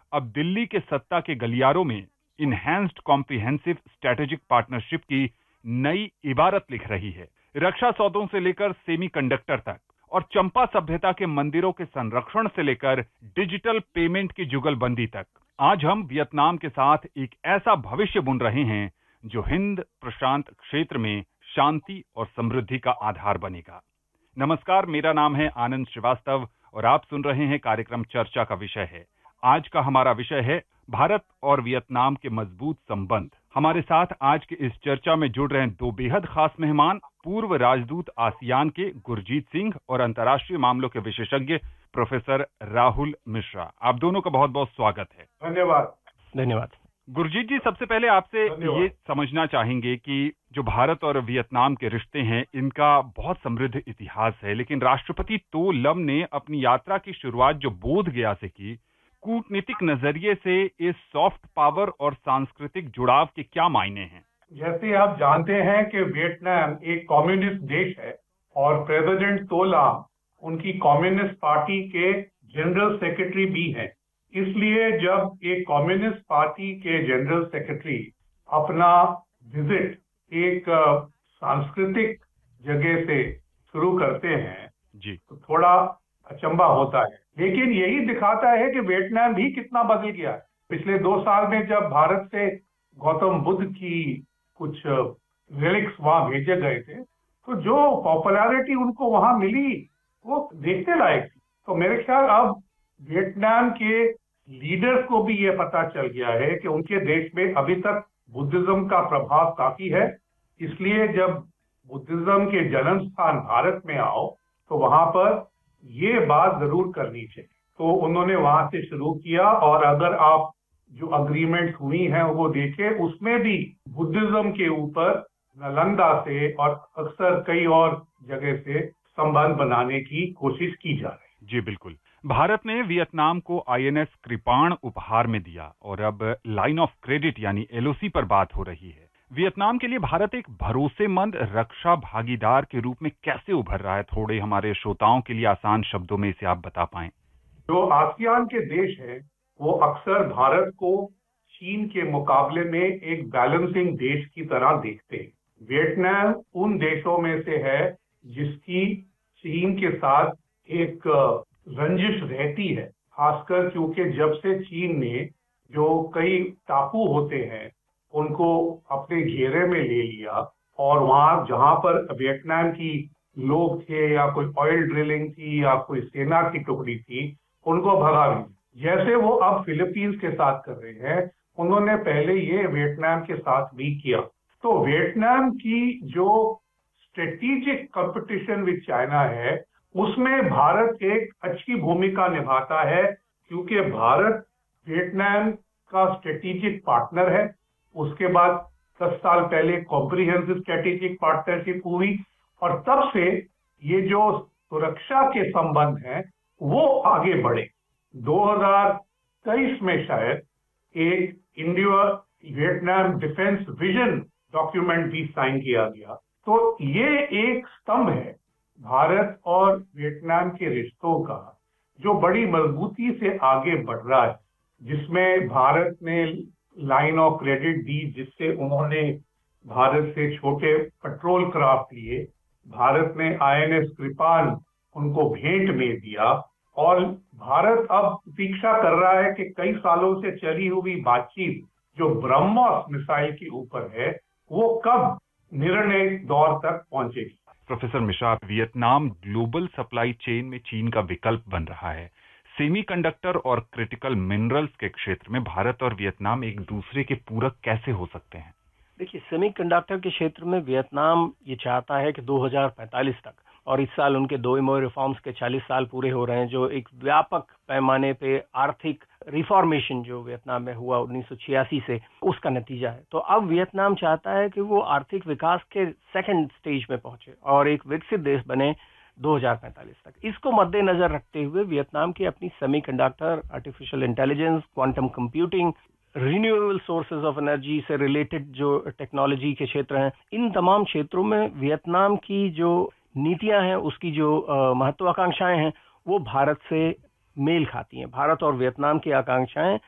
अब दिल्ली के सत्ता के गलियारों में इनहैंस्ड कॉम्प्रिहेंसिव स्ट्रेटेजिक पार्टनरशिप की नई इबारत लिख रही है। रक्षा सौदों से लेकर सेमीकंडक्टर तक और चंपा सभ्यता के मंदिरों के संरक्षण से लेकर डिजिटल पेमेंट की जुगलबंदी तक, आज हम वियतनाम के साथ एक ऐसा भविष्य बुन रहे हैं जो हिंद प्रशांत क्षेत्र में शांति और समृद्धि का आधार बनेगा। नमस्कार, मेरा नाम है आनंद श्रीवास्तव और आप सुन रहे हैं कार्यक्रम चर्चा का विषय है। आज का हमारा विषय है भारत और वियतनाम के मजबूत संबंध। हमारे साथ आज के इस चर्चा में जुड़ रहे हैं दो बेहद खास मेहमान, पूर्व राजदूत आसियान के गुरजीत सिंह और अंतर्राष्ट्रीय मामलों के विशेषज्ञ प्रोफेसर राहुल मिश्रा। आप दोनों का बहुत बहुत स्वागत है। धन्यवाद। गुरजीत जी, सबसे पहले आपसे ये समझना चाहेंगे कि जो भारत और वियतनाम के रिश्ते हैं, इनका बहुत समृद्ध इतिहास है, लेकिन राष्ट्रपति तो लम ने अपनी यात्रा की शुरुआत जो बोध गया से की, कूटनीतिक नजरिए से इस सॉफ्ट पावर और सांस्कृतिक जुड़ाव के क्या मायने हैं? जैसे आप जानते हैं कि वियतनाम एक कम्युनिस्ट देश है और प्रेसिडेंट तो लम उनकी कम्युनिस्ट पार्टी के जनरल सेक्रेटरी भी हैं। इसलिए जब एक कम्युनिस्ट पार्टी के जनरल सेक्रेटरी अपना विजिट एक सांस्कृतिक जगह से शुरू करते हैं जी, तो थोड़ा अचंभा होता है, लेकिन यही दिखाता है कि वियतनाम भी कितना बदल गया है। पिछले 2 साल में जब भारत से गौतम बुद्ध की कुछ रिलिक्स वहां भेजे गए थे, तो जो पॉपुलैरिटी उनको वहां मिली वो देखने लायक थी। तो मेरे ख्याल अब वियतनाम के लीडर्स को भी ये पता चल गया है कि उनके देश में अभी तक बुद्धिज्म का प्रभाव काफी है। इसलिए जब बुद्धिज्म के जन्म स्थान भारत में आओ तो वहां पर ये बात जरूर करनी चाहिए। तो उन्होंने वहां से शुरू किया और अगर आप जो अग्रीमेंट हुई हैं वो देखें, उसमें भी बुद्धिज्म के ऊपर नालंदा से और अक्सर कई और जगह से संबंध बनाने की कोशिश की जा रही है। जी बिल्कुल। भारत ने वियतनाम को आईएनएस कृपाण उपहार में दिया और अब लाइन ऑफ क्रेडिट यानी एलओसी पर बात हो रही है। वियतनाम के लिए भारत एक भरोसेमंद रक्षा भागीदार के रूप में कैसे उभर रहा है? थोड़े हमारे श्रोताओं के लिए आसान शब्दों में इसे आप बता पाएं। जो आसियान के देश हैं वो अक्सर भारत को चीन के मुकाबले में एक बैलेंसिंग देश की तरह देखते हैं। वियतनाम उन देशों में से है जिसकी चीन के साथ एक रंजिश रहती है, खासकर क्योंकि जब से चीन ने जो कई टापू होते हैं उनको अपने घेरे में ले लिया और वहां जहां पर वियतनाम की लोग थे या कोई ऑयल ड्रिलिंग थी या कोई सेना की टुकड़ी थी, उनको भगा भी। जैसे वो अब फिलीपींस के साथ कर रहे हैं, उन्होंने पहले ये वियतनाम के साथ भी किया। तो वियतनाम की जो स्ट्रेटेजिक कंपटीशन विद चाइना है उसमें भारत एक अच्छी भूमिका निभाता है, क्योंकि भारत वियतनाम का स्ट्रेटेजिक पार्टनर है। उसके बाद 10 साल पहले कॉम्प्रिहेंसिव स्ट्रेटेजिक पार्टनरशिप हुई और तब से ये जो सुरक्षा के संबंध हैं वो आगे बढ़े। 2023 में शायद एक India Vietnam defence vision document भी साइन किया गया। तो ये एक स्तंभ है भारत और वियतनाम के रिश्तों का, जो बड़ी मजबूती से आगे बढ़ रहा है, जिसमें भारत ने लाइन ऑफ क्रेडिट दी, जिससे उन्होंने भारत से छोटे पेट्रोल क्राफ्ट लिए। भारत ने आईएनएस कृपाण उनको भेंट में दिया और भारत अब प्रतीक्षा कर रहा है कि कई सालों से चली हुई बातचीत जो ब्रह्मोस मिसाइल के ऊपर है वो कब निर्णय दौर तक पहुंचेगी। Professor Mishra, Vietnam global supply chain में चीन का विकल्प बन रहा है। सेमीकंडक्टर और क्रिटिकल मिनरल्स के क्षेत्र में भारत और वियतनाम एक दूसरे के पूरक कैसे हो सकते हैं? देखिए, सेमीकंडक्टर के क्षेत्र में वियतनाम ये चाहता है कि 2045 तक, और इस साल उनके 2 इमो रिफॉर्म्स के 40 साल पूरे हो रहे हैं, जो एक व्यापक पैमाने पे आर्थिक रिफॉर्मेशन जो वियतनाम में हुआ 1986 से, उसका नतीजा है। तो अब वियतनाम चाहता है कि वो आर्थिक विकास के सेकंड स्टेज में पहुंचे और एक विकसित देश बने 2045 तक। इसको मद्देनजर रखते हुए वियतनाम की अपनी semiconductor, artificial intelligence, quantum computing, renewable sources of energy से रिलेटेड जो टेक्नोलॉजी के क्षेत्र हैं, इन तमाम क्षेत्रों में वियतनाम की जो नीतियां हैं, उसकी जो महत्वाकांक्षाएं हैं, वो भारत से मेल खाती हैं। भारत और वियतनाम की आकांक्षाएं